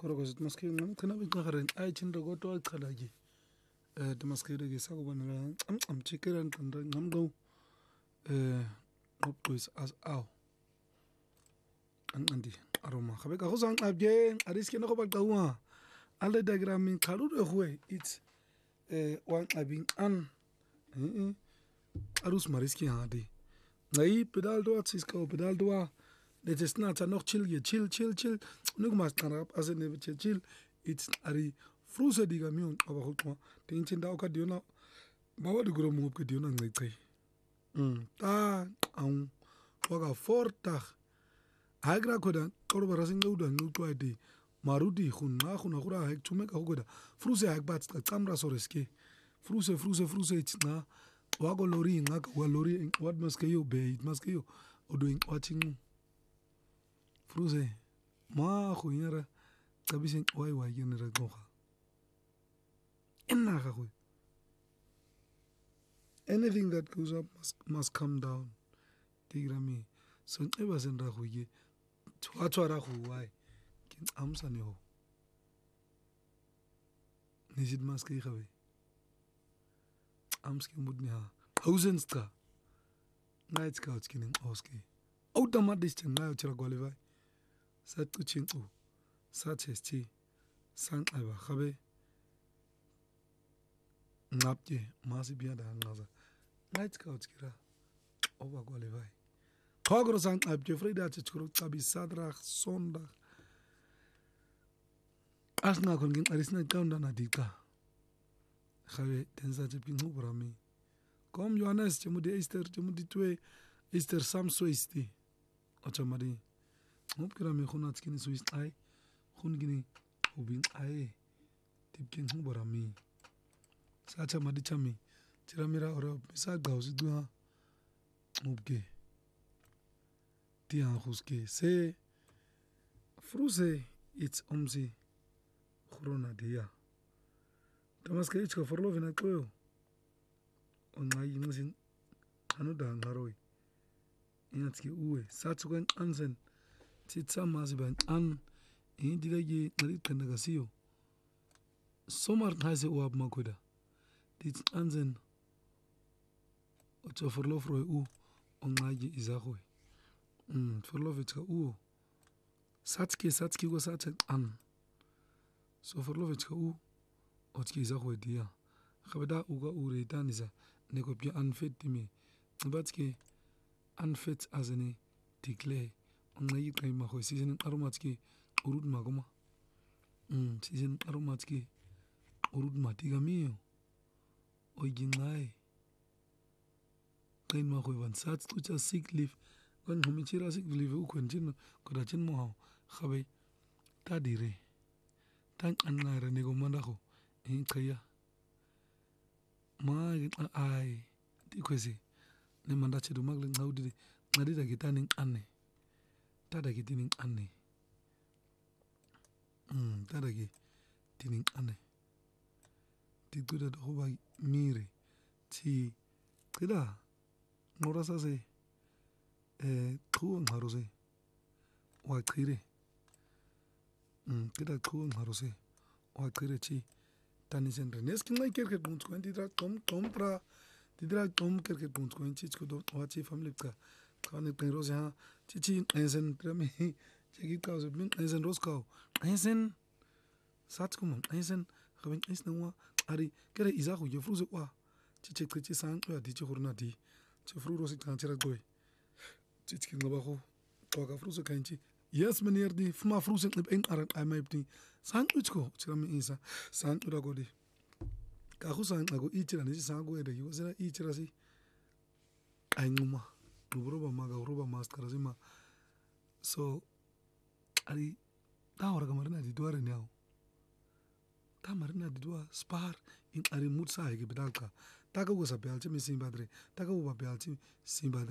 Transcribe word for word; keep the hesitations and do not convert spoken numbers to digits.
Because it must be Namakan, I chin the go to a Kalagi. The Masquerade is Saguan, I'm chicken and I'm go up to his as ow. And Andy Aroma. Habeka Hosan again, I risk no about Gawa. All the diagram in Kalu way, it's one I've been an Arus Mariski Hardy. Nai pedal doa, Cisco pedal doa. Dit is not nog chill, je chill, chill, chill. Nog maar staan als een beetje chill. It's ari fruze die gamion, aber goed maar. Tentje daar ook had die nou. Maar wat de grom op die nou niet krijg. Hmm. Ta, aan, waga voortag. Hij graag koda, korba rasing gauda nu tu ide. Marudi khun na khun akura hij chumek akoda. Fruze hij bat kamera soreske. Fruze, fruze, fruze it's na. Wago lori ngak wa lori what must you be? It must you. Odoing watching. Fruze, ma khuyara kabisen wai wai yenera goha. Enna khagoy. Anything that goes up must, must come down. Tigrami. So ever send ra khuye. Chwachwara khuwai. Kin amsa ne ho. Nijid maske khawe. Amske mudni ha. Thousands ka. Night scouts kinin oske. Automatic ngai chira qualify. Sat tu chingu, sat chesti, sang aiba khabe, ngapje, masi biya da ngaza. Night scouts kira, over qualify. Khagro sang aibje Friday chichkuru tabi sadrach, sondag. Asna kon ging arisna kaunda na dika. Khabe tensa chipingu brami. Kom Johannes chemudi Easter chemudi twe Easter samso isti. Ochamari. Hoop kira me khuna tskini Swiss ai khun gini hobin ai tipkin hu barami sacha madi chami chira mera ora misa gausi duha ubge tia khuske se fruse it's omsi khurona dia tamaske ichka forlo vina koyo onai yingsin anu da ngaroi inatski uwe satsukan ansen Titsa maziban an in diga ye ngari kandaga siyo. Somar haise uab makoda. Tits anzen ocho forlof roi u ongaji izahoi. Mm, forlof ichka u. Satske satske go satse an. So forlof ichka u ochki izahoi dia. Khabada uga ure tanisa nekopya unfit timi. Batske unfit azene declare. Ongai kai ma khoi season aromatski urut magoma um season aromatski urut matiga mi oi gingai kai ma khoi van sat tucha sick leave kan humichira sick leave u konjin koda chin mo khabai ta dire tan anna ra nego manda kho in kaya ma ai ti kwesi ne manda chidu magle ngaudi ngadi da gitanin anne tada ki tinin anne mm tada ki tinin anne ti tuda do ba mire ti kida ngorasa se eh khu ngarose wa khire mm kida khu ngarose wa khire chi tani senre neski ngai kerke bunt ko ndira tom tom pra didra tom kerke bunt ko chi ko do wa chi family ka kane penrose ha chichi esen trami cheki causa bin esen roskau esen satskum esen khabin isnwa ari kere izahu je fruze wa chichi chichi san ya di churna di che fru rosi kan chira goy chichi ngaba kho to ka fruze kanchi yes meneer di fma fruze lib en aran ai mai bti san uchko chira mi isa san ura godi ka khu san ago ichira ni san go ede yo zera ichira si ai nguma Uroba maga uroba maskara zima so ari ta ora kamarina di duare nyao ta marina di dua spar in ari mutsa hege bedalka ta ka go sa belche mi simbadre ta ka go ba belche simbadre